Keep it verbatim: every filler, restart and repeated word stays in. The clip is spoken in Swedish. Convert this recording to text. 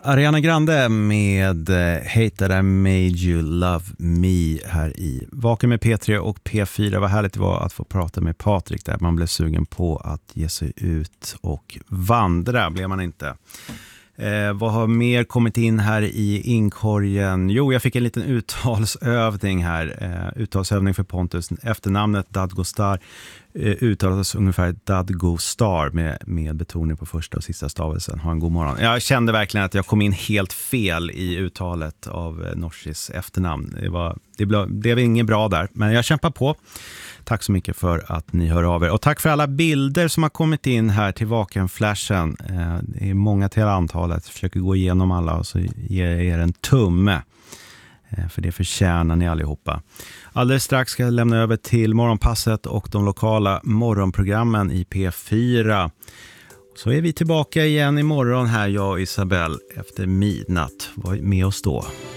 Ariana Grande med Hate That I Made You Love Me här i Vaken med P tre och P fyra. Vad härligt det var att få prata med Patrik där. Man blev sugen på att ge sig ut och vandra, blev man inte. Eh, vad har mer kommit in här i inkorgen? Jo, jag fick en liten uttalsövning här. Eh, uttalsövning för Pontus. Efternamnet Dadgostar eh, uttalas ungefär Dadgostar med, med betoning på första och sista stavelsen. Ha en god morgon. Jag kände verkligen att jag kom in helt fel i uttalet av eh, Norsis efternamn. Det, var, det, blev, det blev inget bra där, men jag kämpar på. Tack så mycket för att ni hör av er. Och tack för alla bilder som har kommit in här till Vakenflashen. Det är många till antalet. Jag försöker gå igenom alla och så ger jag er en tumme. För det förtjänar ni allihopa. Alldeles strax ska jag lämna över till Morgonpasset och de lokala morgonprogrammen i P fyra. Så är vi tillbaka igen imorgon här, jag och Isabelle, efter midnatt. Var med oss då.